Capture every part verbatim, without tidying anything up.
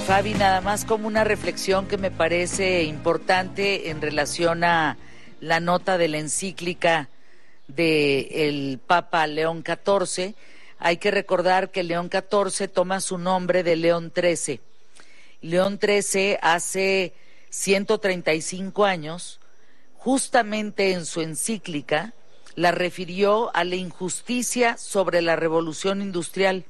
Fabi, nada más como una reflexión que me parece importante en relación a la nota de la encíclica del Papa León catorce. Hay que recordar que León catorce toma su nombre de León trece. León trece hace ciento treinta y cinco años, justamente en su encíclica, la refirió a la injusticia sobre la revolución industrial.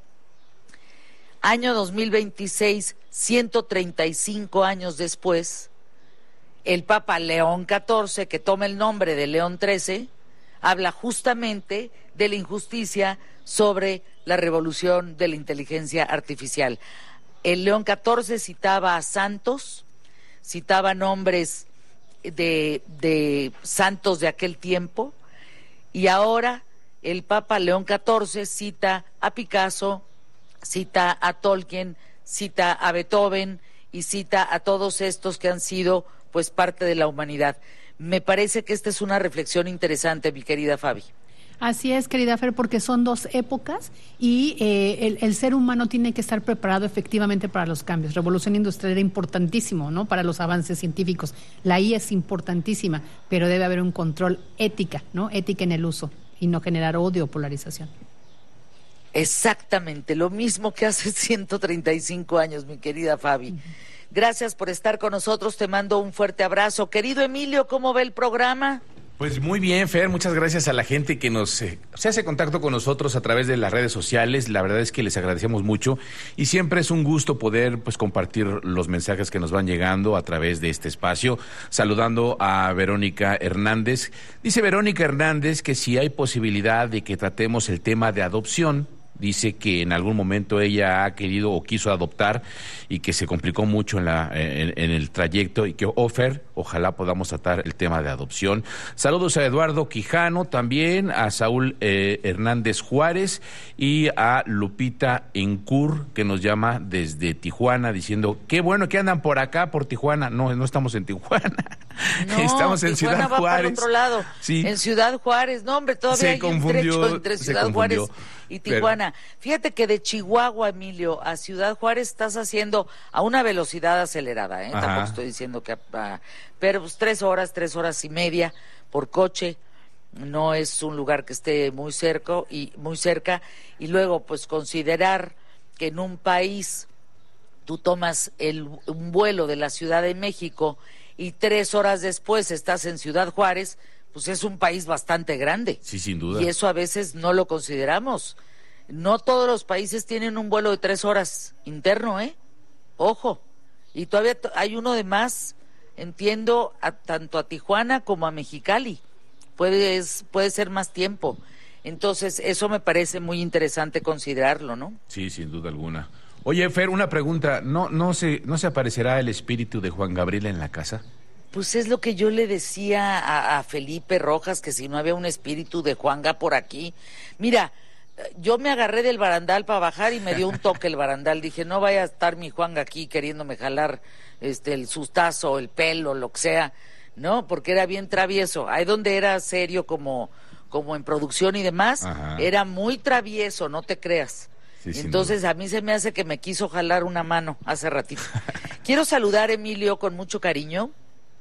Año dos mil veintiséis, ciento treinta y cinco años después, el Papa León catorce, que toma el nombre de León trece, habla justamente de la injusticia sobre la revolución de la inteligencia artificial. El León catorce citaba a santos, citaba nombres de, de santos de aquel tiempo, y ahora el Papa León catorce cita a Picasso, cita a Tolkien, cita a Beethoven y cita a todos estos que han sido pues parte de la humanidad. Me parece que esta es una reflexión interesante, mi querida Fabi. Así es, querida Fer, porque son dos épocas y eh, el, el ser humano tiene que estar preparado efectivamente para los cambios. Revolución industrial era importantísimo, ¿no?, para los avances científicos. La I A es importantísima, pero debe haber un control ética, ¿no?, ética en el uso y no generar odio o polarización. Exactamente, lo mismo que hace ciento treinta y cinco años, mi querida Fabi. Uh-huh. Gracias por estar con nosotros, te mando un fuerte abrazo. Querido Emilio, ¿cómo ve el programa? Pues muy bien, Fer, muchas gracias a la gente que nos eh, se hace contacto con nosotros a través de las redes sociales. La verdad es que les agradecemos mucho y siempre es un gusto poder pues compartir los mensajes que nos van llegando a través de este espacio. Saludando a Verónica Hernández. Dice Verónica Hernández que si hay posibilidad de que tratemos el tema de adopción. Dice que en algún momento ella ha querido o quiso adoptar y que se complicó mucho en, la, en, en el trayecto y que, Ofer, ojalá podamos tratar el tema de adopción. Saludos a Eduardo Quijano también, a Saúl eh, Hernández Juárez y a Lupita Encur, que nos llama desde Tijuana, diciendo, qué bueno que andan por acá, por Tijuana. No, no estamos en Tijuana, no, estamos en Tijuana Ciudad va Juárez. Para el otro lado, sí. En Ciudad Juárez, no hombre, todavía se hay confundió, un trecho entre Ciudad Juárez y Tijuana. Pero fíjate que de Chihuahua, Emilio, a Ciudad Juárez estás haciendo a una velocidad acelerada, ¿eh? Tampoco estoy diciendo que... Uh, pero pues tres horas, tres horas y media por coche. No es un lugar que esté muy cerca y muy cerca. Y luego, pues considerar que en un país tú tomas el, un vuelo de la Ciudad de México y tres horas después estás en Ciudad Juárez, pues es un país bastante grande. Sí, sin duda. Y eso a veces no lo consideramos. No todos los países tienen un vuelo de tres horas interno, ¿eh? Ojo. Y todavía t- hay uno de más, entiendo, a, tanto a Tijuana como a Mexicali. Puede, puede ser más tiempo. Entonces, eso me parece muy interesante considerarlo, ¿no? Sí, sin duda alguna. Oye, Fer, una pregunta. ¿No, no, se, ¿no se aparecerá el espíritu de Juan Gabriel en la casa? Pues es lo que yo le decía a, a Felipe Rojas, que si no había un espíritu de Juanga por aquí. Mira, yo me agarré del barandal para bajar y me dio un toque el barandal. Dije, no vaya a estar mi Juanga aquí queriéndome jalar este el sustazo, el pelo, lo que sea, ¿no? Porque era bien travieso. Ahí donde era serio como, como en producción y demás, ajá, era muy travieso, no te creas. Sí, entonces a mí se me hace que me quiso jalar una mano hace ratito. Quiero saludar, Emilio, con mucho cariño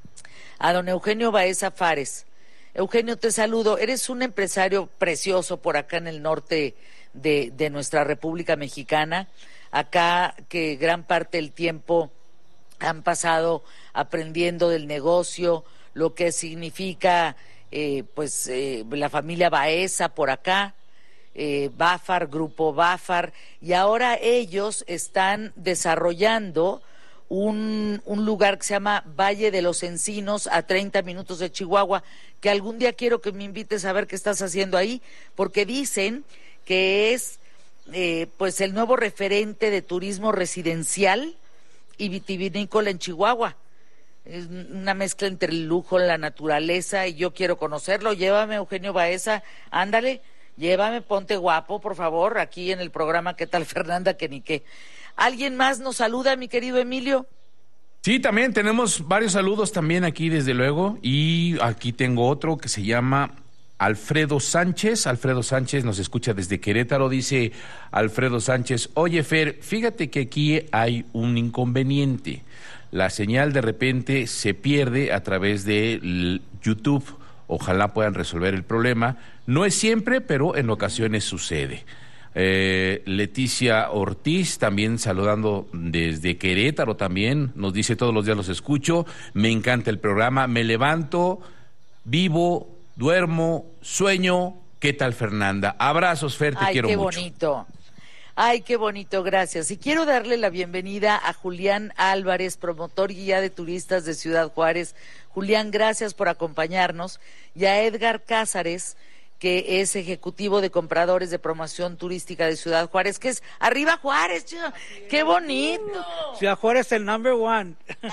a don Eugenio Baeza Fares. Eugenio, te saludo. Eres un empresario precioso por acá en el norte de, de nuestra República Mexicana. Acá que gran parte del tiempo han pasado aprendiendo del negocio, lo que significa eh, pues eh, la familia Baeza por acá, eh, Bafar, Grupo Bafar, y ahora ellos están desarrollando Un, un lugar que se llama Valle de los Encinos, a treinta minutos de Chihuahua, que algún día quiero que me invites a ver qué estás haciendo ahí, porque dicen que es eh, pues el nuevo referente de turismo residencial y vitivinícola en Chihuahua. Es una mezcla entre el lujo, la naturaleza, y yo quiero conocerlo. Llévame, Eugenio Baeza, ándale, llévame, ponte guapo, por favor, aquí en el programa ¿Qué tal, Fernanda? Que ni qué. ¿Alguien más nos saluda, mi querido Emilio? Sí, también tenemos varios saludos también aquí, desde luego, y aquí tengo otro que se llama Alfredo Sánchez. Alfredo Sánchez nos escucha desde Querétaro. Dice Alfredo Sánchez, oye Fer, fíjate que aquí hay un inconveniente. La señal de repente se pierde a través de YouTube. Ojalá puedan resolver el problema. No es siempre, pero en ocasiones sucede. Eh, Leticia Ortiz también saludando desde Querétaro también. Nos dice todos los días los escucho. Me encanta el programa. Me levanto, vivo, duermo, sueño. ¿Qué tal, Fernanda? Abrazos, Fer, te Ay, quiero qué mucho. bonito. Ay, qué bonito, gracias. Y quiero darle la bienvenida a Julián Álvarez, promotor y guía de turistas de Ciudad Juárez. Julián, gracias por acompañarnos. Y a Edgar Cázares, que es ejecutivo de compradores de promoción turística de Ciudad Juárez, que es Arriba Juárez, chico. ¡Qué bonito! Ciudad Juárez, el number one.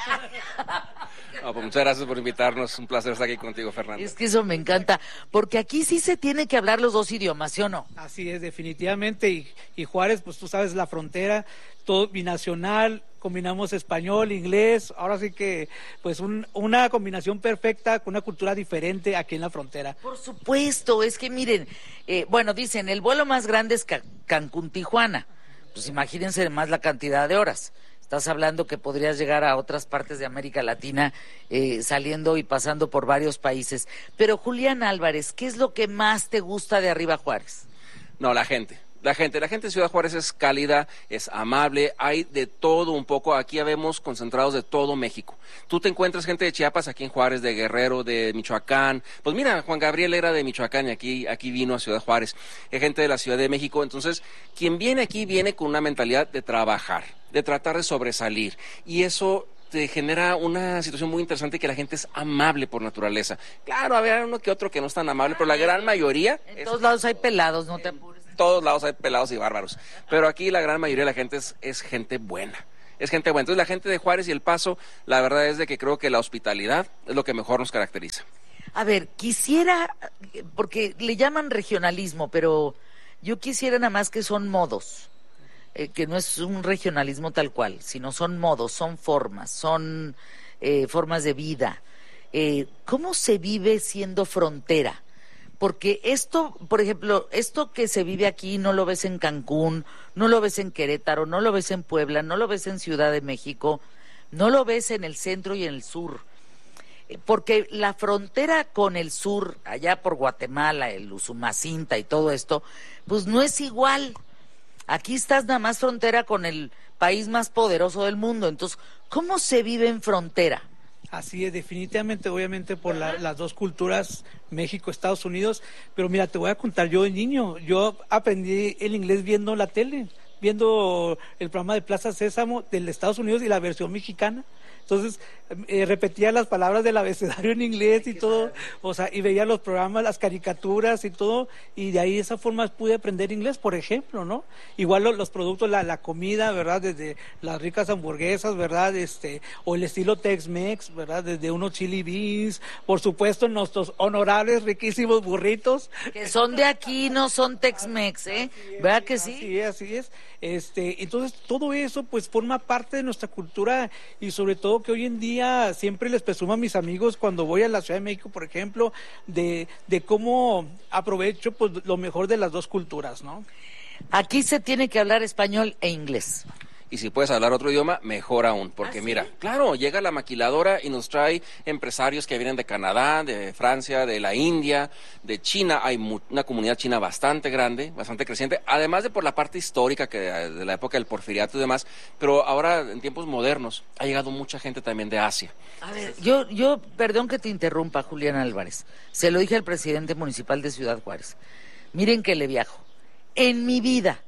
No, pues muchas gracias por invitarnos, un placer estar aquí contigo, Fernando. Es que eso me encanta, porque aquí sí se tiene que hablar los dos idiomas, ¿sí o no? Así es, definitivamente, y, y Juárez, pues tú sabes, la frontera, todo binacional, combinamos español, inglés, ahora sí que, pues un, una combinación perfecta con una cultura diferente aquí en la frontera. Por supuesto, es que miren, eh, bueno, dicen, el vuelo más grande es Ca- Cancún-Tijuana, pues imagínense más la cantidad de horas. Estás hablando que podrías llegar a otras partes de América Latina eh, saliendo y pasando por varios países. Pero Julián Álvarez, ¿qué es lo que más te gusta de Arriba Juárez? No, la gente. La gente, la gente de Ciudad Juárez es cálida, es amable, hay de todo un poco, aquí habemos concentrados de todo México. Tú te encuentras gente de Chiapas aquí en Juárez, de Guerrero, de Michoacán. Pues mira, Juan Gabriel era de Michoacán y aquí, aquí vino a Ciudad Juárez. Hay gente de la Ciudad de México, entonces quien viene aquí viene con una mentalidad de trabajar, de tratar de sobresalir, y eso te genera una situación muy interesante, que la gente es amable por naturaleza. Claro, habrá uno que otro que no es tan amable, pero la gran mayoría... En es... todos lados hay pelados, no te apures. En todos lados hay pelados y bárbaros, pero aquí la gran mayoría de la gente es, es gente buena. Es gente buena. Entonces la gente de Juárez y El Paso, la verdad es de que creo que la hospitalidad es lo que mejor nos caracteriza. A ver, quisiera, porque le llaman regionalismo, pero yo quisiera nada más que son modos. Eh, que no es un regionalismo tal cual, sino son modos, son formas, son eh, formas de vida. Eh, ¿Cómo se vive siendo frontera? Porque esto, por ejemplo, esto que se vive aquí no lo ves en Cancún, no lo ves en Querétaro, no lo ves en Puebla, no lo ves en Ciudad de México, no lo ves en el centro y en el sur. Eh, Porque la frontera con el sur, allá por Guatemala, el Usumacinta y todo esto, pues no es igual. Aquí estás nada más frontera con el país más poderoso del mundo. Entonces, ¿cómo se vive en frontera? Así es, definitivamente, obviamente por la, las dos culturas, México, Estados Unidos, pero mira, te voy a contar, yo de niño, yo aprendí el inglés viendo la tele, viendo el programa de Plaza Sésamo del Estados Unidos y la versión mexicana. Entonces, eh, repetía las palabras del abecedario en inglés y todo, o sea, y veía los programas, las caricaturas y todo, y de ahí de esa forma pude aprender inglés, por ejemplo, ¿no? Igual lo, los productos, la, la comida, ¿verdad? Desde las ricas hamburguesas, ¿verdad? Este, o el estilo Tex-Mex, ¿verdad? Desde unos chili beans, por supuesto, nuestros honorables, riquísimos burritos. Que son de aquí, no son Tex-Mex, ¿eh? ¿Verdad que sí? Así es, así es. Este, entonces, todo eso, pues, forma parte de nuestra cultura, y sobre todo que hoy en día siempre les presumo a mis amigos cuando voy a la Ciudad de México, por ejemplo, de, de cómo aprovecho pues lo mejor de las dos culturas, ¿no? Aquí se tiene que hablar español e inglés. Y si puedes hablar otro idioma, mejor aún, porque ¿Ah, sí? mira, claro, llega la maquiladora y nos trae empresarios que vienen de Canadá, de Francia, de la India, de China. Hay mu- una comunidad china bastante grande, bastante creciente, además de por la parte histórica que de, de la época del porfiriato y demás, pero ahora en tiempos modernos ha llegado mucha gente también de Asia. A ver, yo, yo, perdón que te interrumpa, Julián Álvarez. Se lo dije al presidente municipal de Ciudad Juárez. Miren que le viajo. En mi vida,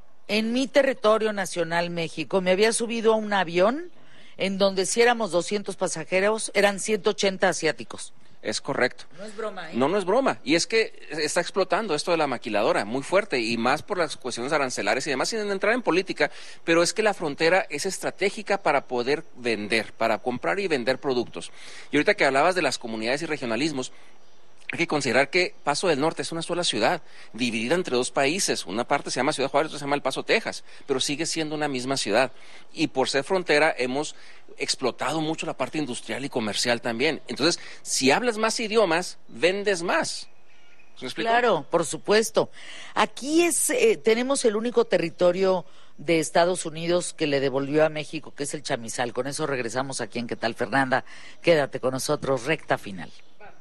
en mi territorio nacional, México, me había subido a un avión en donde si éramos doscientos pasajeros, eran ciento ochenta asiáticos. Es correcto. No es broma, ¿eh? No, no es broma. Y es que está explotando esto de la maquiladora muy fuerte, y más por las cuestiones arancelares y demás, sin entrar en política, pero es que la frontera es estratégica para poder vender, para comprar y vender productos. Y ahorita que hablabas de las comunidades y regionalismos, hay que considerar que Paso del Norte es una sola ciudad, dividida entre dos países. Una parte se llama Ciudad Juárez, otra se llama El Paso, Texas, pero sigue siendo una misma ciudad. Y por ser frontera hemos explotado mucho la parte industrial y comercial también. Entonces, si hablas más idiomas, vendes más. ¿Me explico? Claro, por supuesto. Aquí es eh, tenemos el único territorio de Estados Unidos que le devolvió a México, que es el chamizal. Con eso regresamos aquí en ¿Qué tal, Fernanda? Quédate con nosotros, recta final.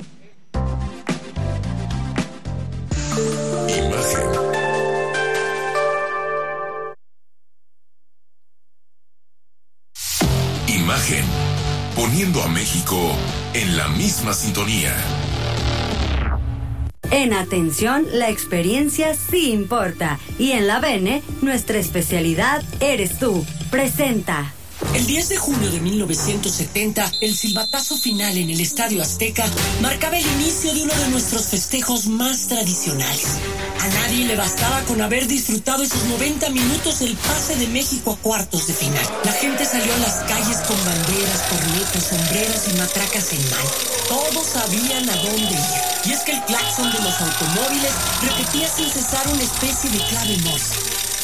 Imagen. Imagen, poniendo a México en la misma sintonía. En atención, la experiencia sí importa. Y en la Bene, nuestra especialidad eres tú. Presenta. El diez de junio de mil novecientos setenta, el silbatazo final en el Estadio Azteca marcaba el inicio de uno de nuestros festejos más tradicionales. A nadie le bastaba con haber disfrutado esos noventa minutos del pase de México a cuartos de final. La gente salió a las calles con banderas, cornetas, sombreros y matracas en mano. Todos sabían a dónde ir. Y es que el claxon de los automóviles repetía sin cesar una especie de clave Morse,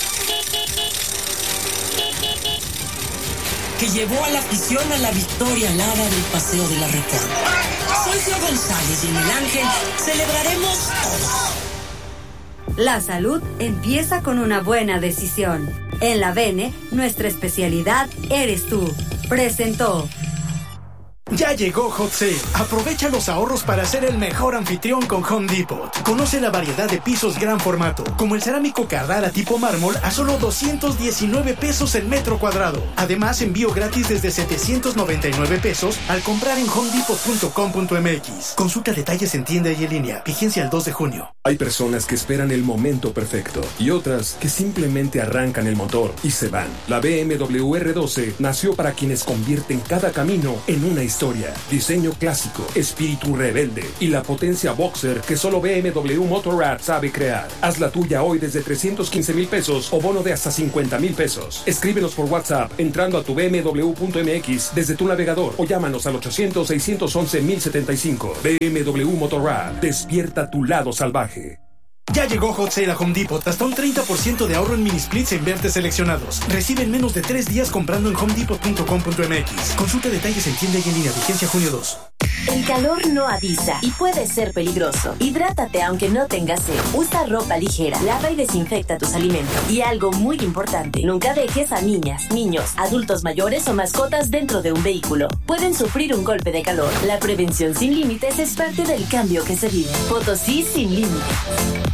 que llevó a la afición a la victoria alada del Paseo de la Reforma. Soy Flo González y en El Ángel celebraremos todos. La salud empieza con una buena decisión. En la Bene, nuestra especialidad eres tú. Presentó. Ya llegó Hot Sale. Aprovecha los ahorros para ser el mejor anfitrión con Home Depot. Conoce la variedad de pisos gran formato, como el cerámico Carrara tipo mármol a solo doscientos diecinueve pesos el metro cuadrado. Además, envío gratis desde setecientos noventa y nueve pesos al comprar en home depot punto com punto m x. Consulta detalles en tienda y en línea. Vigencia el dos de junio. Hay personas que esperan el momento perfecto y otras que simplemente arrancan el motor y se van. La B M W R doce nació para quienes convierten cada camino en una historia. Historia, diseño clásico, espíritu rebelde y la potencia boxer que solo B M W Motorrad sabe crear. Haz la tuya hoy desde trescientos quince mil pesos o bono de hasta cincuenta mil pesos. Escríbenos por WhatsApp entrando a tu b m w punto m x desde tu navegador o llámanos al ochocientos, seiscientos once, mil setenta y cinco. B M W Motorrad, despierta tu lado salvaje. Ya llegó Hot Sale a Home Depot. Hasta un treinta por ciento de ahorro en mini splits e invertes seleccionados. Recibe en menos de tres días comprando en home depot punto com punto m x. Consulta detalles en tienda y en línea. Vigencia junio dos. El calor no avisa y puede ser peligroso. Hidrátate aunque no tengas sed. Usa ropa ligera. Lava y desinfecta tus alimentos. Y algo muy importante, nunca dejes a niñas, niños, adultos mayores o mascotas dentro de un vehículo. Pueden sufrir un golpe de calor. La prevención sin límites es parte del cambio que se vive. Potosí sin límites.